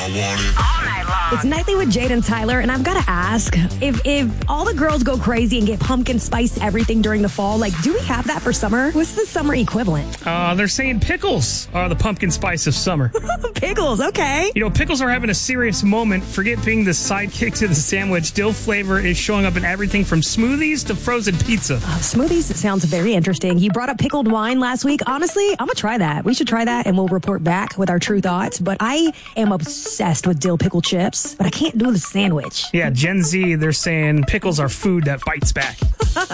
It's Nightly with Jade and Tyler, and I've got to ask, if all the girls go crazy and get pumpkin spice everything during the fall, like, do we have that for summer? What's the summer equivalent? They're saying pickles are the pumpkin spice of summer. Pickles, okay. You know, pickles are having a serious moment. Forget being the sidekick to the sandwich. Dill flavor is showing up in everything from smoothies to frozen pizza. Smoothies sounds very interesting. You brought up pickled wine last week. Honestly, I'm going to try that. We should try that, and we'll report back with our true thoughts. But I am obsessed with dill pickle chips, but I can't do the sandwich. Yeah, Gen Z, they're saying pickles are food that bites back.